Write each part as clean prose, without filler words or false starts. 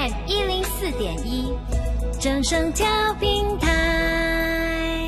FM104.1正声调频台。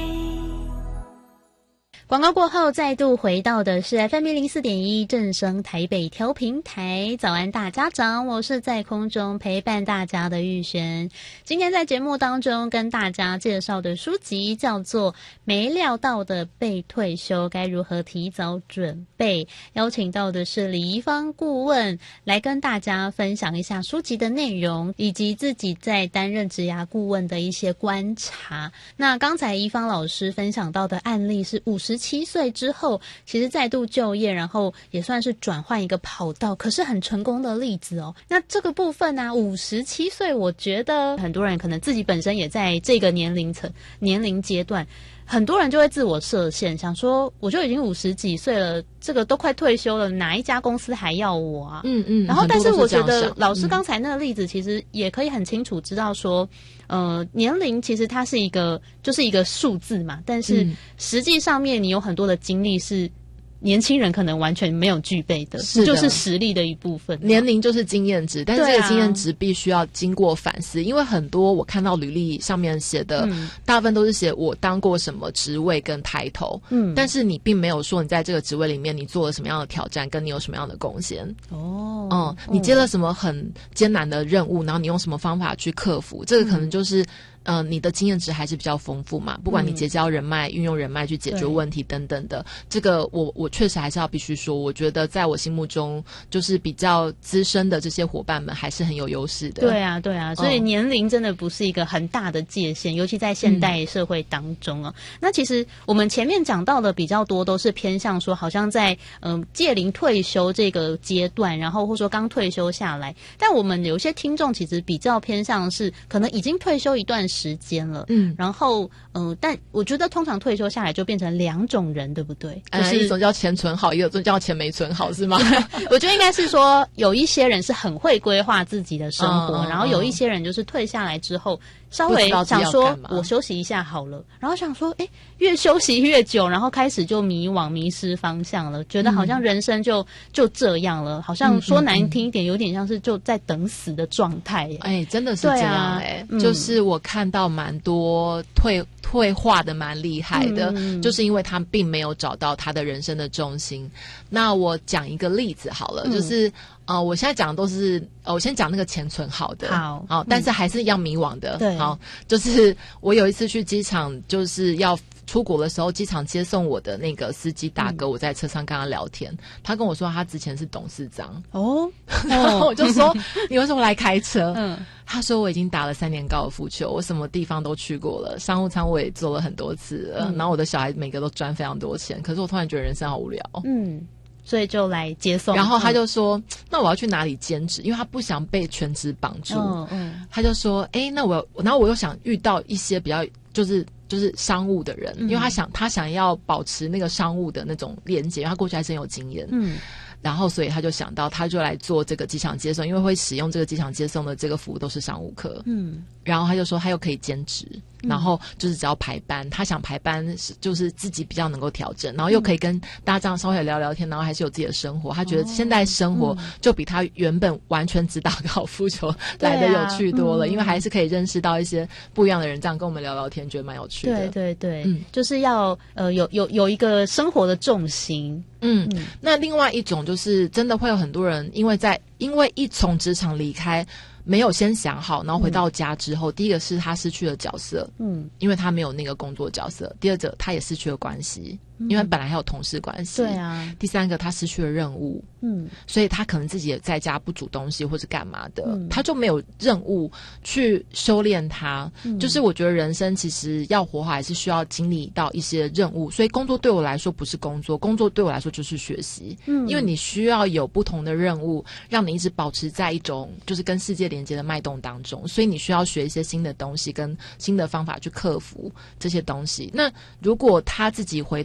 广告过后，再度回到的是 FM104.1正声台北调频台。早安大家长，我是在空中陪伴大家的玉璇。今天在节目当中跟大家介绍的书籍叫做《没料到的被退休该如何提早准备》，邀请到的是李宜芳顾问来跟大家分享一下书籍的内容，以及自己在担任职涯顾问的一些观察。那刚才宜芳老师分享到的案例是57岁之后其实再度就业，然后也算是转换一个跑道，可是很成功的例子哦。那这个部分呢，57岁我觉得很多人可能自己本身也在这个年龄阶段，很多人就会自我设限，想说我就已经50几岁了，这个都快退休了，哪一家公司还要我啊？然后但是我觉得老师刚才那个例子其实也可以很清楚知道说年龄其实它是就是一个数字嘛，但是实际上面你有很多的经历是年轻人可能完全没有具备的，就是实力的一部分。 年龄就是经验值，但是这个经验值必须要经过反思，因为很多我看到履历上面写的，大部分都是写我当过什么职位跟抬头，但是你并没有说你在这个职位里面你做了什么样的挑战，跟你有什么样的贡献。你接了什么很艰难的任务，然后你用什么方法去克服，这个可能就是你的经验值还是比较丰富嘛，不管你结交人脉、运用人脉去解决问题等等的，这个我确实还是要必须说，我觉得在我心目中就是比较资深的这些伙伴们还是很有优势的。 对啊，所以年龄真的不是一个很大的界限，尤其在现代社会当中啊。那其实我们前面讲到的比较多都是偏向说好像在届龄退休这个阶段，然后或者说刚退休下来，但我们有些听众其实比较偏向是可能已经退休一段时间了，然后但我觉得通常退休下来就变成两种人，对不对？就是一种叫钱存好，一种叫钱没存好，是吗？ 我觉得应该是说有一些人是很会规划自己的生活，然后有一些人就是退下来之后稍微想说我休息一下好了，然后想说越休息越久，然后开始就迷惘迷失方向了，觉得好像人生就这样了，好像说难听一点有点像是就在等死的状态。 真的是这样就是我看到蛮多退化的蛮厉害的，就是因为他并没有找到他的人生的重心。那我讲一个例子好了，就是我现在讲的都是我先讲那个钱存好的，好，但是还是一样迷惘的。 对， 好，就是我有一次去机场，就是要出国的时候，机场接送我的那个司机大哥，我在车上跟他聊天，他跟我说他之前是董事长然后我就说你为什么来开车？他说我已经打了3年高尔夫球，我什么地方都去过了，商务舱我也坐了很多次了，然后我的小孩每个都赚非常多钱，可是我突然觉得人生好无聊， 所以就来接送。 然后他就说那我要去哪里兼职，因为他不想被全职绑住。他就说那然后我又想遇到一些比较就是商务的人，因为他想要保持那个商务的那种连结，因为他过去还是很有经验。然后所以他就想到他就来做这个机场接送，因为会使用这个机场接送的这个服务都是商务客。然后他就说他又可以兼职，然后就是只要排班，他想排班就是自己比较能够调整，然后又可以跟大家这样稍微聊聊天，然后还是有自己的生活。他觉得现在生活就比他原本完全只打高尔夫球来的有趣多了，因为还是可以认识到一些不一样的人，这样跟我们聊聊天，觉得蛮有趣的。 对，就是要有一个生活的重心。 那另外一种就是真的会有很多人因为一从职场离开没有先想好，然后回到家之后，第一个是他失去了角色，因为他没有那个工作角色；第二个他也失去了关系，因为本来还有同事关系。 对啊。 第三个他失去了任务，所以他可能自己也在家不煮东西或是干嘛的，他就没有任务去修炼他。就是我觉得人生其实要活好还是需要经历到一些任务，所以工作对我来说不是工作，工作对我来说就是学习。因为你需要有不同的任务，让你一直保持在一种就是跟世界连接的脉动当中，所以你需要学一些新的东西跟新的方法去克服这些东西。那如果他自己回